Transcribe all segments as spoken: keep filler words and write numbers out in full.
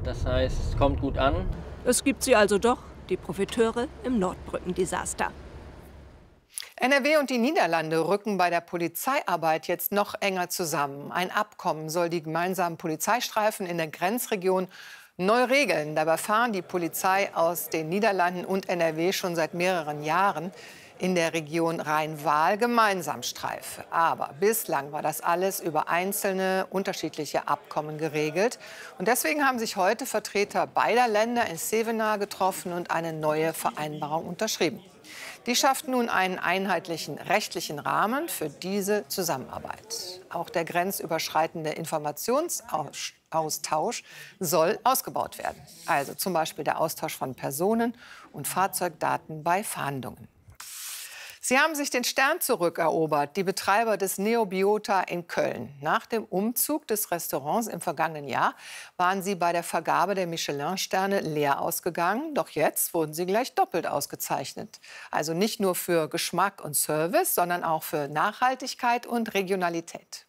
Das heißt, es kommt gut an. Es gibt sie also doch, die Profiteure im Nordbrückendesaster. N R W und die Niederlande rücken bei der Polizeiarbeit jetzt noch enger zusammen. Ein Abkommen soll die gemeinsamen Polizeistreifen in der Grenzregion neu regeln. Dabei fahren die Polizei aus den Niederlanden und N R W schon seit mehreren Jahren in der Region Rhein-Waal gemeinsam Streife. Aber bislang war das alles über einzelne unterschiedliche Abkommen geregelt. Und deswegen haben sich heute Vertreter beider Länder in Zevenaar getroffen und eine neue Vereinbarung unterschrieben. Die schafft nun einen einheitlichen rechtlichen Rahmen für diese Zusammenarbeit. Auch der grenzüberschreitende Informationsaustausch soll ausgebaut werden. Also zum Beispiel der Austausch von Personen- und Fahrzeugdaten bei Fahndungen. Sie haben sich den Stern zurückerobert, die Betreiber des Neobiota in Köln. Nach dem Umzug des Restaurants im vergangenen Jahr waren sie bei der Vergabe der Michelin-Sterne leer ausgegangen. Doch jetzt wurden sie gleich doppelt ausgezeichnet. Also nicht nur für Geschmack und Service, sondern auch für Nachhaltigkeit und Regionalität.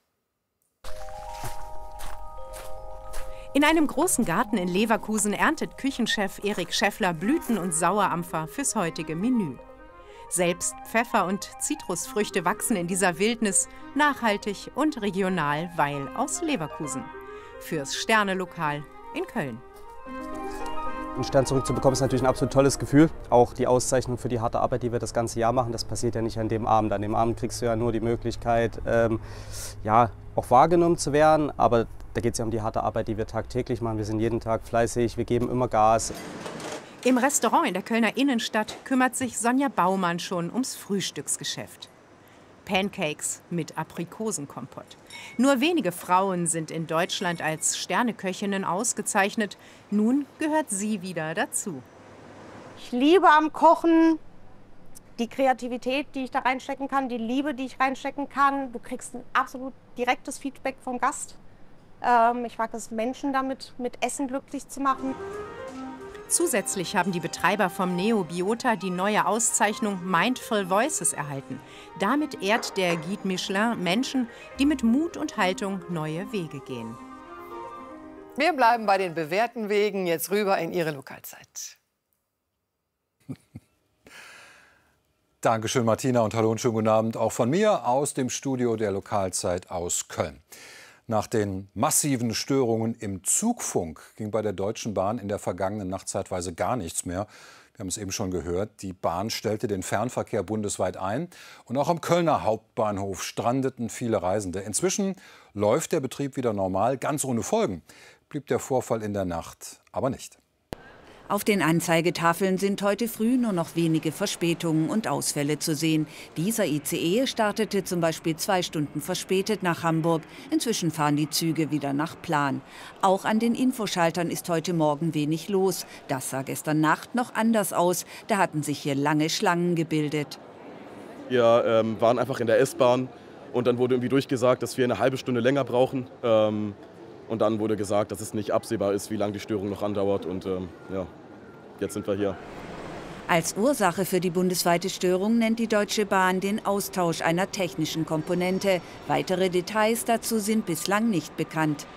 In einem großen Garten in Leverkusen erntet Küchenchef Erik Schäffler Blüten und Sauerampfer fürs heutige Menü. Selbst Pfeffer und Zitrusfrüchte wachsen in dieser Wildnis, nachhaltig und regional, weil aus Leverkusen. Fürs Sterne-Lokal in Köln. Einen Stern zurückzubekommen ist natürlich ein absolut tolles Gefühl. Auch die Auszeichnung für die harte Arbeit, die wir das ganze Jahr machen, das passiert ja nicht an dem Abend. An dem Abend kriegst du ja nur die Möglichkeit, ähm, ja, auch wahrgenommen zu werden. Aber da geht es ja um die harte Arbeit, die wir tagtäglich machen. Wir sind jeden Tag fleißig, wir geben immer Gas. Im Restaurant in der Kölner Innenstadt kümmert sich Sonja Baumann schon ums Frühstücksgeschäft. Pancakes mit Aprikosenkompott. Nur wenige Frauen sind in Deutschland als Sterneköchinnen ausgezeichnet. Nun gehört sie wieder dazu. Ich liebe am Kochen die Kreativität, die ich da reinstecken kann, die Liebe, die ich reinstecken kann. Du kriegst ein absolut direktes Feedback vom Gast. Ähm, ich mag es, Menschen damit mit Essen glücklich zu machen. Zusätzlich haben die Betreiber vom Neobiota die neue Auszeichnung Mindful Voices erhalten. Damit ehrt der Guide Michelin Menschen, die mit Mut und Haltung neue Wege gehen. Wir bleiben bei den bewährten Wegen, jetzt rüber in Ihre Lokalzeit. Dankeschön, Martina, und hallo und schönen guten Abend auch von mir aus dem Studio der Lokalzeit aus Köln. Nach den massiven Störungen im Zugfunk ging bei der Deutschen Bahn in der vergangenen Nacht zeitweise gar nichts mehr. Wir haben es eben schon gehört, die Bahn stellte den Fernverkehr bundesweit ein. Und auch am Kölner Hauptbahnhof strandeten viele Reisende. Inzwischen läuft der Betrieb wieder normal, ganz ohne Folgen. Blieb der Vorfall in der Nacht aber nicht. Auf den Anzeigetafeln sind heute früh nur noch wenige Verspätungen und Ausfälle zu sehen. Dieser I C E startete zum Beispiel zwei Stunden verspätet nach Hamburg. Inzwischen fahren die Züge wieder nach Plan. Auch an den Infoschaltern ist heute Morgen wenig los. Das sah gestern Nacht noch anders aus. Da hatten sich hier lange Schlangen gebildet. Wir ähm, waren einfach in der S-Bahn und dann wurde irgendwie durchgesagt, dass wir eine halbe Stunde länger brauchen. Ähm, Und dann wurde gesagt, dass es nicht absehbar ist, wie lange die Störung noch andauert. Und ähm, ja, jetzt sind wir hier. Als Ursache für die bundesweite Störung nennt die Deutsche Bahn den Austausch einer technischen Komponente. Weitere Details dazu sind bislang nicht bekannt.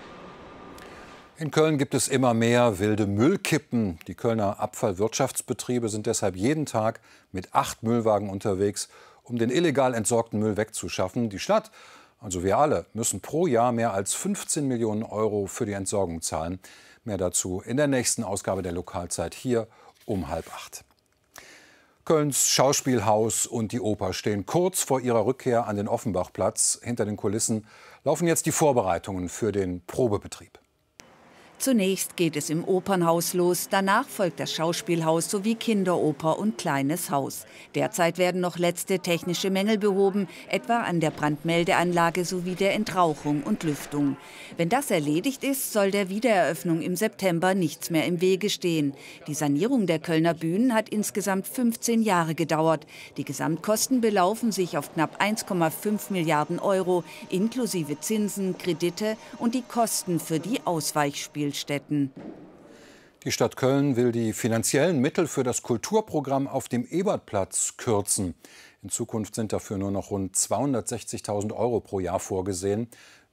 In Köln gibt es immer mehr wilde Müllkippen. Die Kölner Abfallwirtschaftsbetriebe sind deshalb jeden Tag mit acht Müllwagen unterwegs, um den illegal entsorgten Müll wegzuschaffen. Die Stadt, also wir alle, müssen pro Jahr mehr als fünfzehn Millionen Euro für die Entsorgung zahlen. Mehr dazu in der nächsten Ausgabe der Lokalzeit hier um halb acht. Kölns Schauspielhaus und die Oper stehen kurz vor ihrer Rückkehr an den Offenbachplatz. Hinter den Kulissen laufen jetzt die Vorbereitungen für den Probebetrieb. Zunächst geht es im Opernhaus los, danach folgt das Schauspielhaus sowie Kinderoper und Kleines Haus. Derzeit werden noch letzte technische Mängel behoben, etwa an der Brandmeldeanlage sowie der Entrauchung und Lüftung. Wenn das erledigt ist, soll der Wiedereröffnung im September nichts mehr im Wege stehen. Die Sanierung der Kölner Bühnen hat insgesamt fünfzehn Jahre gedauert. Die Gesamtkosten belaufen sich auf knapp eins Komma fünf Milliarden Euro, inklusive Zinsen, Kredite und die Kosten für die Ausweichspiele. Städten. Die Stadt Köln will die finanziellen Mittel für das Kulturprogramm auf dem Ebertplatz kürzen. In Zukunft sind dafür nur noch rund zweihundertsechzigtausend Euro pro Jahr vorgesehen.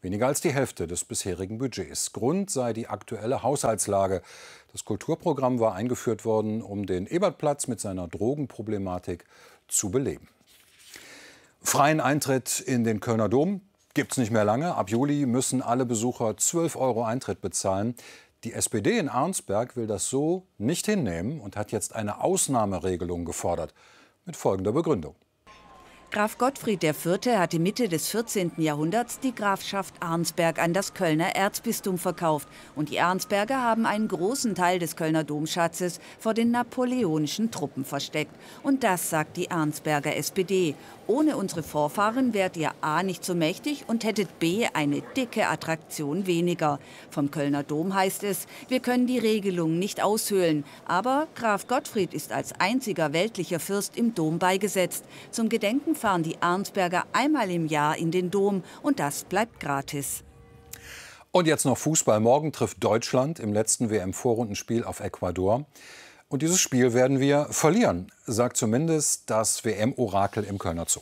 Weniger als die Hälfte des bisherigen Budgets. Grund sei die aktuelle Haushaltslage. Das Kulturprogramm war eingeführt worden, um den Ebertplatz mit seiner Drogenproblematik zu beleben. Freien Eintritt in den Kölner Dom gibt es nicht mehr lange. Ab Juli müssen alle Besucher zwölf Euro Eintritt bezahlen. Die S P D in Arnsberg will das so nicht hinnehmen und hat jetzt eine Ausnahmeregelung gefordert. Mit folgender Begründung. Graf Gottfried der Vierte hatte Mitte des vierzehnten Jahrhunderts die Grafschaft Arnsberg an das Kölner Erzbistum verkauft. Und die Arnsberger haben einen großen Teil des Kölner Domschatzes vor den napoleonischen Truppen versteckt. Und das sagt die Arnsberger S P D. Ohne unsere Vorfahren wärt ihr A nicht so mächtig und hättet B eine dicke Attraktion weniger. Vom Kölner Dom heißt es, wir können die Regelung nicht aushöhlen. Aber Graf Gottfried ist als einziger weltlicher Fürst im Dom beigesetzt. Zum Gedenken fahren die Arnsberger einmal im Jahr in den Dom und das bleibt gratis. Und jetzt noch Fußball. Morgen trifft Deutschland im letzten W M-Vorrundenspiel auf Ecuador. Und dieses Spiel werden wir verlieren, sagt zumindest das W M-Orakel im Kölner Zoo.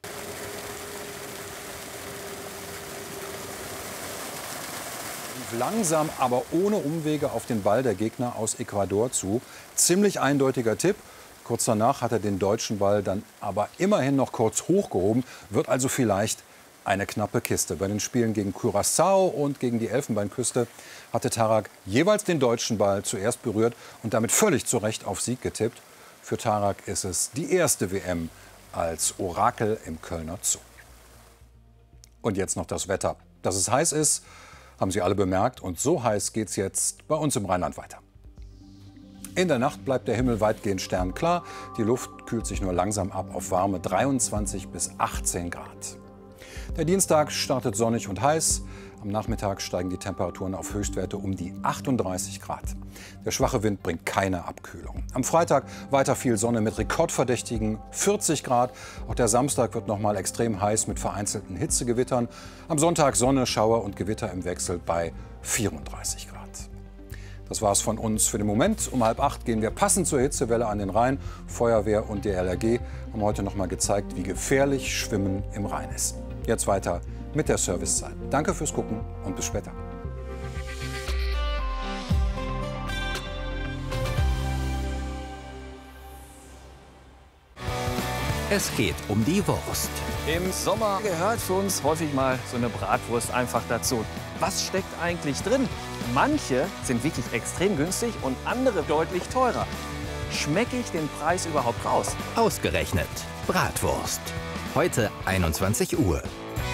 Langsam, aber ohne Umwege auf den Ball der Gegner aus Ecuador zu. Ziemlich eindeutiger Tipp. Kurz danach hat er den deutschen Ball dann aber immerhin noch kurz hochgehoben. Wird also vielleicht eine knappe Kiste. Bei den Spielen gegen Curaçao und gegen die Elfenbeinküste hatte Tarak jeweils den deutschen Ball zuerst berührt und damit völlig zu Recht auf Sieg getippt. Für Tarak ist es die erste W M als Orakel im Kölner Zoo. Und jetzt noch das Wetter. Dass es heiß ist, haben Sie alle bemerkt. Und so heiß geht es jetzt bei uns im Rheinland weiter. In der Nacht bleibt der Himmel weitgehend sternklar. Die Luft kühlt sich nur langsam ab auf warme dreiundzwanzig bis achtzehn Grad. Der Dienstag startet sonnig und heiß. Am Nachmittag steigen die Temperaturen auf Höchstwerte um die achtunddreißig Grad. Der schwache Wind bringt keine Abkühlung. Am Freitag weiter viel Sonne mit rekordverdächtigen vierzig Grad. Auch der Samstag wird noch mal extrem heiß mit vereinzelten Hitzegewittern. Am Sonntag Sonne, Schauer und Gewitter im Wechsel bei vierunddreißig Grad. Das war's von uns für den Moment. Um halb acht gehen wir passend zur Hitzewelle an den Rhein. Feuerwehr und D L R G haben heute noch mal gezeigt, wie gefährlich Schwimmen im Rhein ist. Jetzt weiter mit der Servicezeit. Danke fürs Gucken und bis später. Es geht um die Wurst. Im Sommer gehört für uns häufig mal so eine Bratwurst einfach dazu. Was steckt eigentlich drin? Manche sind wirklich extrem günstig und andere deutlich teurer. Schmecke ich den Preis überhaupt raus? Ausgerechnet Bratwurst. Heute einundzwanzig Uhr.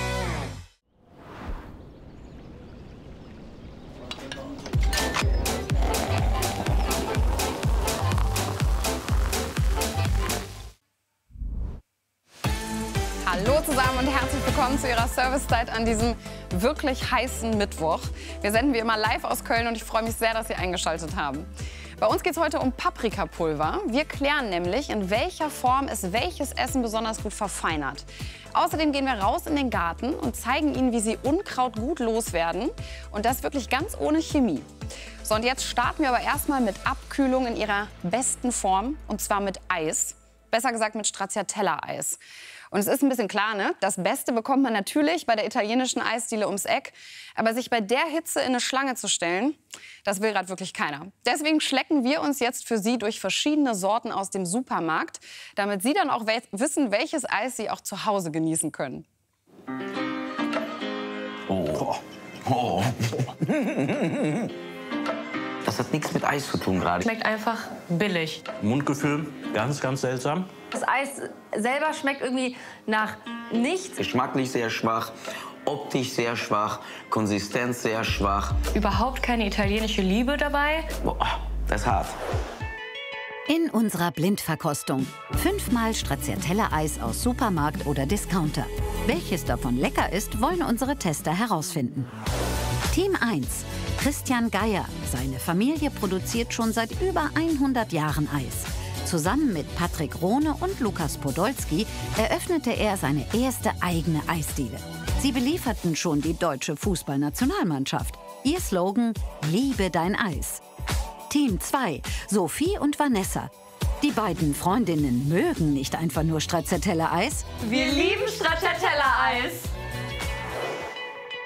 Hallo zusammen und herzlich willkommen zu Ihrer Servicezeit an diesem wirklich heißen Mittwoch. Wir senden wie immer live aus Köln und ich freue mich sehr, dass Sie eingeschaltet haben. Bei uns geht es heute um Paprikapulver. Wir klären nämlich, in welcher Form es welches Essen besonders gut verfeinert. Außerdem gehen wir raus in den Garten und zeigen Ihnen, wie Sie Unkraut gut loswerden. Und das wirklich ganz ohne Chemie. So, und jetzt starten wir aber erstmal mit Abkühlung in ihrer besten Form. Und zwar mit Eis. Besser gesagt mit Stracciatella-Eis. Und es ist ein bisschen klar, ne? Das Beste bekommt man natürlich bei der italienischen Eisdiele ums Eck. Aber sich bei der Hitze in eine Schlange zu stellen, das will gerade wirklich keiner. Deswegen schlecken wir uns jetzt für Sie durch verschiedene Sorten aus dem Supermarkt, damit Sie dann auch we- wissen, welches Eis Sie auch zu Hause genießen können. Oh. Oh. Das hat nichts mit Eis zu tun gerade. Schmeckt einfach billig. Mundgefühl, ganz, ganz seltsam. Das Eis selber schmeckt irgendwie nach nichts. Geschmacklich sehr schwach, optisch sehr schwach, Konsistenz sehr schwach. Überhaupt keine italienische Liebe dabei. Boah, das ist hart. In unserer Blindverkostung. Fünfmal Stracciatella-Eis aus Supermarkt oder Discounter. Welches davon lecker ist, wollen unsere Tester herausfinden. Team eins. Christian Geier. Seine Familie produziert schon seit über hundert Jahren Eis. Zusammen mit Patrick Rohne und Lukas Podolski eröffnete er seine erste eigene Eisdiele. Sie belieferten schon die deutsche Fußballnationalmannschaft. Ihr Slogan: Liebe dein Eis. Team zwei, Sophie und Vanessa. Die beiden Freundinnen mögen nicht einfach nur Stracciatella-Eis. Wir lieben Stracciatella-Eis.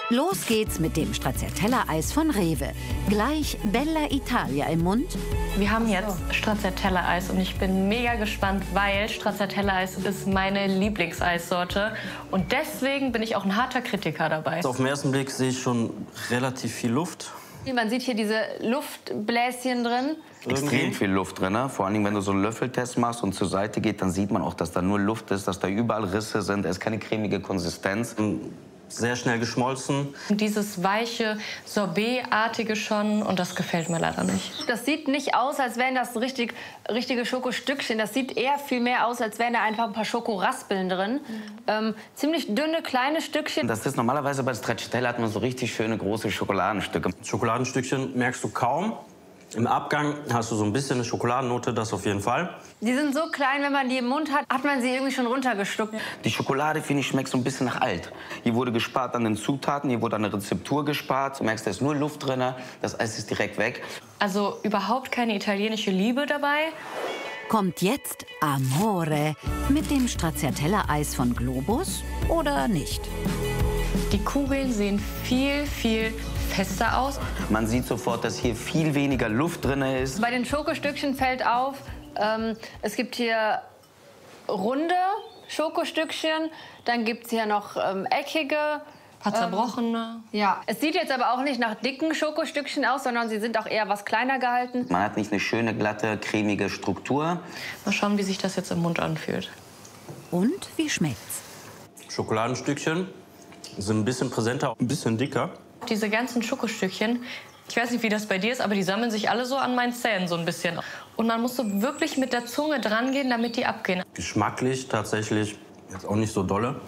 Los geht's mit dem Stracciatella-Eis von Rewe. Gleich Bella Italia im Mund. Wir haben jetzt Stracciatella-Eis und ich bin mega gespannt, weil Stracciatella-Eis ist meine Lieblingseissorte. Und deswegen bin ich auch ein harter Kritiker dabei. Auf den ersten Blick sehe ich schon relativ viel Luft. Man sieht hier diese Luftbläschen drin. Extrem viel Luft drin. Ne? Vor allem, wenn du so einen Löffeltest machst und zur Seite geht, dann sieht man auch, dass da nur Luft ist, dass da überall Risse sind. Es ist keine cremige Konsistenz. Sehr schnell geschmolzen. Dieses weiche, Sorbetartige schon und das gefällt mir leider nicht. Das sieht nicht aus, als wären das richtig, richtige Schokostückchen. Das sieht eher viel mehr aus, als wären da einfach ein paar Schokoraspeln drin. Mhm. Ähm, ziemlich dünne, kleine Stückchen. Das ist normalerweise bei Stracciatella hat man so richtig schöne große Schokoladenstücke. Schokoladenstückchen merkst du kaum. Im Abgang hast du so ein bisschen eine Schokoladennote, das auf jeden Fall. Die sind so klein, wenn man die im Mund hat, hat man sie irgendwie schon runtergeschluckt. Die Schokolade, finde ich, schmeckt so ein bisschen nach alt. Hier wurde gespart an den Zutaten, hier wurde an der Rezeptur gespart. Du merkst, da ist nur Luft drin, das Eis ist direkt weg. Also überhaupt keine italienische Liebe dabei. Kommt jetzt Amore mit dem Stracciatella-Eis von Globus oder nicht? Die Kugeln sehen viel, viel fester aus. Man sieht sofort, dass hier viel weniger Luft drin ist. Bei den Schokostückchen fällt auf, ähm, es gibt hier runde Schokostückchen, dann gibt es hier noch ähm, eckige. Paar zerbrochene. Ähm, ja. Es sieht jetzt aber auch nicht nach dicken Schokostückchen aus, sondern sie sind auch eher was kleiner gehalten. Man hat nicht eine schöne, glatte, cremige Struktur. Mal schauen, wie sich das jetzt im Mund anfühlt. Und wie schmeckt's? Schokoladenstückchen sind ein bisschen präsenter, ein bisschen dicker. Diese ganzen Schokostückchen, ich weiß nicht, wie das bei dir ist, aber die sammeln sich alle so an meinen Zähnen so ein bisschen. Und man muss so wirklich mit der Zunge dran gehen, damit die abgehen. Geschmacklich tatsächlich jetzt auch nicht so dolle.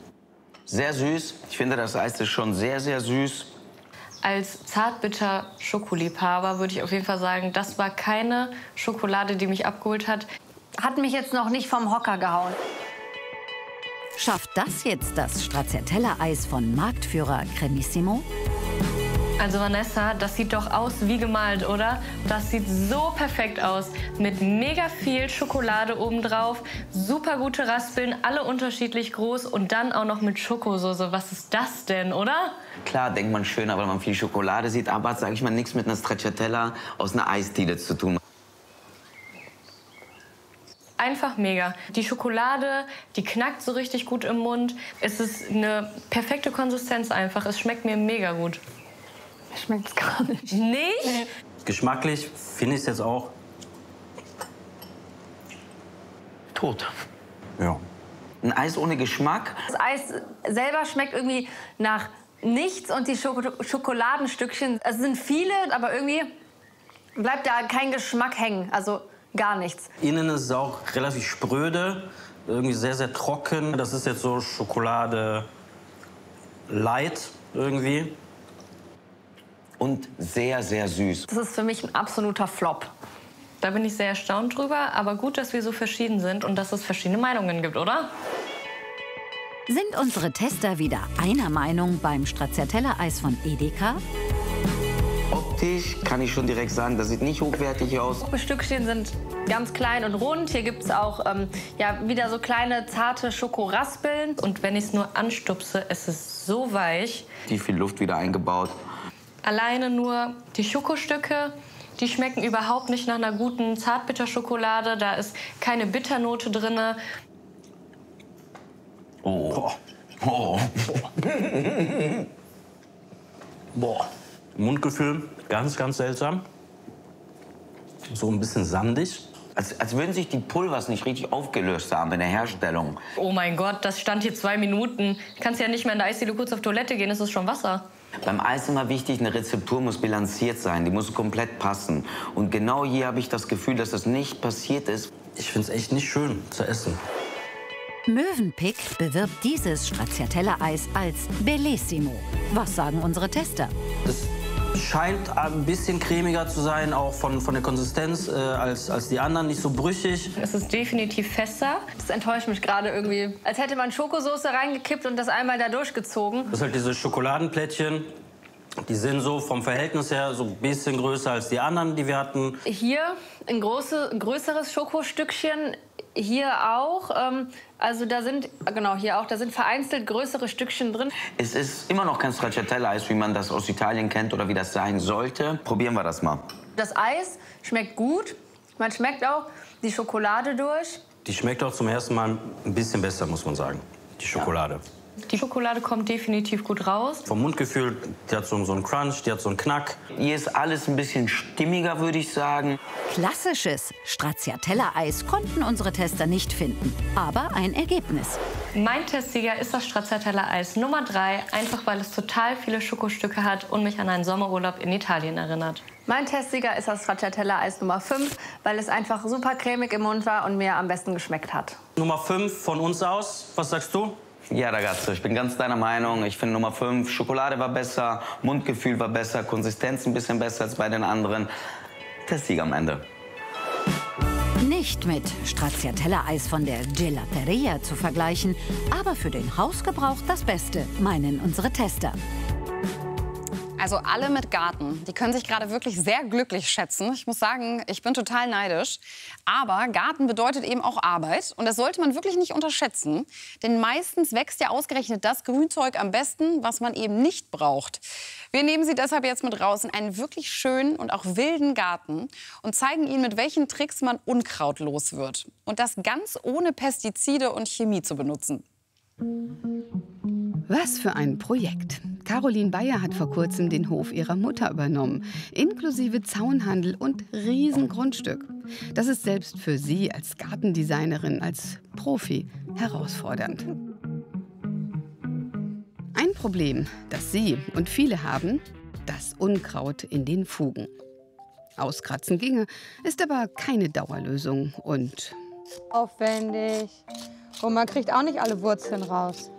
Sehr süß. Ich finde, das Eis ist schon sehr, sehr süß. Als Zartbitter-Schokoliebhaber würde ich auf jeden Fall sagen, das war keine Schokolade, die mich abgeholt hat. Hat mich jetzt noch nicht vom Hocker gehauen. Schafft das jetzt das Stracciatella-Eis von Marktführer Cremissimo? Also Vanessa, das sieht doch aus wie gemalt, oder? Das sieht so perfekt aus. Mit mega viel Schokolade obendrauf, super gute Raspeln, alle unterschiedlich groß und dann auch noch mit Schokosoße. Was ist das denn, oder? Klar denkt man schöner, weil man viel Schokolade sieht, aber hat, sage ich mal, nichts mit einer Stracciatella aus einer Eisdiele zu tun. Einfach mega. Die Schokolade, die knackt so richtig gut im Mund. Es ist eine perfekte Konsistenz einfach. Es schmeckt mir mega gut. Schmeckt es gar nicht. Nicht? Geschmacklich finde ich es jetzt auch tot. Ja. Ein Eis ohne Geschmack. Das Eis selber schmeckt irgendwie nach nichts und die Schoko Schokoladenstückchen, es sind viele, aber irgendwie bleibt da kein Geschmack hängen. Also gar nichts. Innen ist es auch relativ spröde, irgendwie sehr, sehr trocken. Das ist jetzt so Schokolade light irgendwie. Und sehr, sehr süß. Das ist für mich ein absoluter Flop. Da bin ich sehr erstaunt drüber, aber gut, dass wir so verschieden sind und dass es verschiedene Meinungen gibt, oder? Sind unsere Tester wieder einer Meinung beim Stracciatella-Eis von Edeka? Optisch kann ich schon direkt sagen, das sieht nicht hochwertig aus. Die Stückchen sind ganz klein und rund. Hier gibt es auch ähm, ja, wieder so kleine, zarte Schokoraspeln. Und wenn ich es nur anstupse, es ist so weich. Die viel Luft wieder eingebaut. Alleine nur die Schokostücke, die schmecken überhaupt nicht nach einer guten Zartbitterschokolade. Da ist keine Bitternote drin. Oh. Oh. Boah. Mundgefühl, ganz, ganz seltsam. So ein bisschen sandig. Als, als würden sich die Pulvers nicht richtig aufgelöst haben in der Herstellung. Oh mein Gott, das stand hier zwei Minuten. Du kannst ja nicht mehr in der Eisdiele kurz auf Toilette gehen, es ist schon Wasser. Beim Eis immer wichtig, eine Rezeptur muss bilanziert sein, die muss komplett passen. Und genau hier habe ich das Gefühl, dass das nicht passiert ist. Ich finde es echt nicht schön zu essen. Mövenpick bewirbt dieses Stracciatella-Eis als Bellissimo. Was sagen unsere Tester? Es scheint ein bisschen cremiger zu sein, auch von, von der Konsistenz äh, als, als die anderen, nicht so brüchig. Es ist definitiv fester. Das enttäuscht mich gerade irgendwie. Als hätte man Schokosoße reingekippt und das einmal da durchgezogen. Das sind halt diese Schokoladenplättchen. Die sind so vom Verhältnis her so ein bisschen größer als die anderen, die wir hatten. Hier ein, große, ein größeres Schokostückchen. Hier auch, ähm, also da sind, genau, hier auch, da sind vereinzelt größere Stückchen drin. Es ist immer noch kein Stracciatella-Eis, wie man das aus Italien kennt oder wie das sein sollte. Probieren wir das mal. Das Eis schmeckt gut, man schmeckt auch die Schokolade durch. Die schmeckt auch zum ersten Mal ein bisschen besser, muss man sagen, die Schokolade. Ja. Die Schokolade kommt definitiv gut raus. Vom Mundgefühl, die hat so, so einen Crunch, die hat so einen Knack. Hier ist alles ein bisschen stimmiger, würde ich sagen. Klassisches Stracciatella-Eis konnten unsere Tester nicht finden, aber ein Ergebnis. Mein Testsieger ist das Stracciatella-Eis Nummer drei, einfach weil es total viele Schokostücke hat und mich an einen Sommerurlaub in Italien erinnert. Mein Testsieger ist das Stracciatella-Eis Nummer fünf, weil es einfach super cremig im Mund war und mir am besten geschmeckt hat. Nummer fünf von uns aus, was sagst du? Ja, Ragazzo, ich bin ganz deiner Meinung. Ich finde Nummer fünf, Schokolade war besser, Mundgefühl war besser, Konsistenz ein bisschen besser als bei den anderen. Testsieger am Ende. Nicht mit Stracciatella-Eis von der Gelateria zu vergleichen, aber für den Hausgebrauch das Beste, meinen unsere Tester. Also alle mit Garten, die können sich gerade wirklich sehr glücklich schätzen. Ich muss sagen, ich bin total neidisch. Aber Garten bedeutet eben auch Arbeit. Und das sollte man wirklich nicht unterschätzen. Denn meistens wächst ja ausgerechnet das Grünzeug am besten, was man eben nicht braucht. Wir nehmen Sie deshalb jetzt mit raus in einen wirklich schönen und auch wilden Garten und zeigen Ihnen, mit welchen Tricks man Unkraut los wird. Und das ganz ohne Pestizide und Chemie zu benutzen. Was für ein Projekt. Caroline Bayer hat vor kurzem den Hof ihrer Mutter übernommen, inklusive Zaunhandel und Riesengrundstück. Das ist selbst für sie als Gartendesignerin, als Profi herausfordernd. Ein Problem, das sie und viele haben, das Unkraut in den Fugen. Auskratzen ginge, ist aber keine Dauerlösung und aufwendig. Und man kriegt auch nicht alle Wurzeln raus.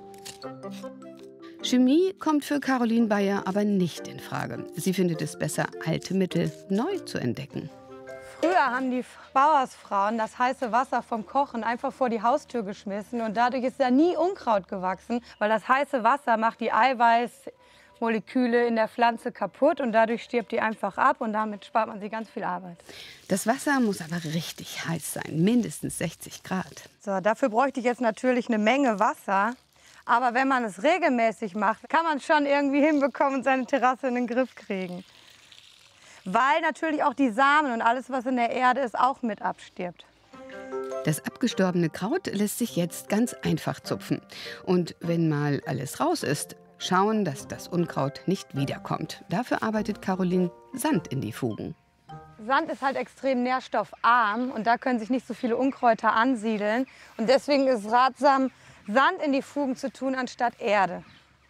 Chemie kommt für Caroline Bayer aber nicht in Frage. Sie findet es besser, alte Mittel neu zu entdecken. Früher haben die Bauersfrauen das heiße Wasser vom Kochen einfach vor die Haustür geschmissen. Und dadurch ist da nie Unkraut gewachsen, weil das heiße Wasser macht die Eiweißmoleküle in der Pflanze kaputt. Und dadurch stirbt die einfach ab und damit spart man sich ganz viel Arbeit. Das Wasser muss aber richtig heiß sein, mindestens sechzig Grad. So, dafür bräuchte ich jetzt natürlich eine Menge Wasser. Aber wenn man es regelmäßig macht, kann man es schon irgendwie hinbekommen und seine Terrasse in den Griff kriegen. Weil natürlich auch die Samen und alles, was in der Erde ist, auch mit abstirbt. Das abgestorbene Kraut lässt sich jetzt ganz einfach zupfen. Und wenn mal alles raus ist, schauen, dass das Unkraut nicht wiederkommt. Dafür arbeitet Caroline Sand in die Fugen. Sand ist halt extrem nährstoffarm und da können sich nicht so viele Unkräuter ansiedeln. Und deswegen ist es ratsam, Sand in die Fugen zu tun, anstatt Erde.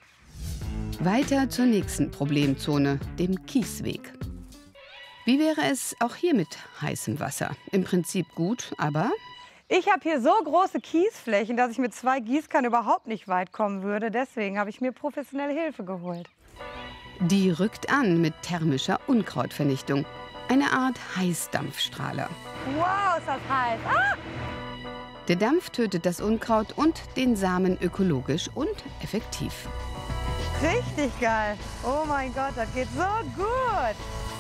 Weiter zur nächsten Problemzone, dem Kiesweg. Wie wäre es auch hier mit heißem Wasser? Im Prinzip gut, aber... Ich habe hier so große Kiesflächen, dass ich mit zwei Gießkannen überhaupt nicht weit kommen würde. Deswegen habe ich mir professionelle Hilfe geholt. Die rückt an mit thermischer Unkrautvernichtung. Eine Art Heißdampfstrahler. Wow, ist das heiß! Ah! Der Dampf tötet das Unkraut und den Samen ökologisch und effektiv. Richtig geil! Oh mein Gott, das geht so gut!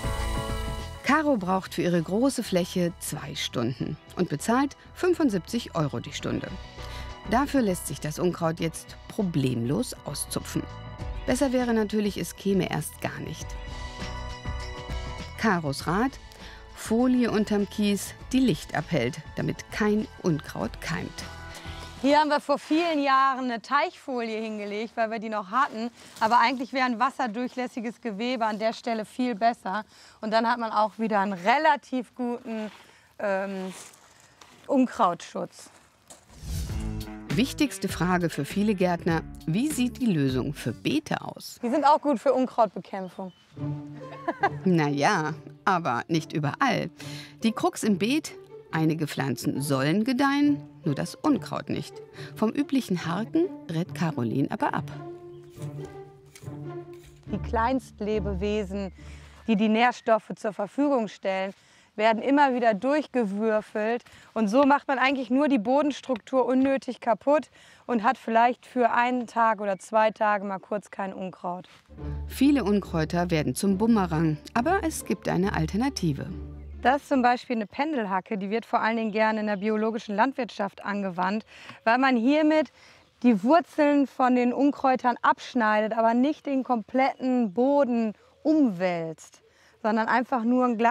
Caro braucht für ihre große Fläche zwei Stunden und bezahlt fünfundsiebzig Euro die Stunde. Dafür lässt sich das Unkraut jetzt problemlos auszupfen. Besser wäre natürlich, es käme erst gar nicht. Caros Rat: Folie unterm Kies, die Licht abhält, damit kein Unkraut keimt. Hier haben wir vor vielen Jahren eine Teichfolie hingelegt, weil wir die noch hatten. Aber eigentlich wäre ein wasserdurchlässiges Gewebe an der Stelle viel besser. Und dann hat man auch wieder einen relativ guten ähm, Unkrautschutz. Wichtigste Frage für viele Gärtner: Wie sieht die Lösung für Beete aus? Die sind auch gut für Unkrautbekämpfung. Naja, aber nicht überall. Die Krux im Beet: Einige Pflanzen sollen gedeihen, nur das Unkraut nicht. Vom üblichen Harken rät Caroline aber ab. Die Kleinstlebewesen, die die Nährstoffe zur Verfügung stellen, werden immer wieder durchgewürfelt. Und so macht man eigentlich nur die Bodenstruktur unnötig kaputt und hat vielleicht für einen Tag oder zwei Tage mal kurz kein Unkraut. Viele Unkräuter werden zum Bumerang, aber es gibt eine Alternative. Das ist zum Beispiel eine Pendelhacke, die wird vor allen Dingen gerne in der biologischen Landwirtschaft angewandt, weil man hiermit die Wurzeln von den Unkräutern abschneidet, aber nicht den kompletten Boden umwälzt, sondern einfach nur einen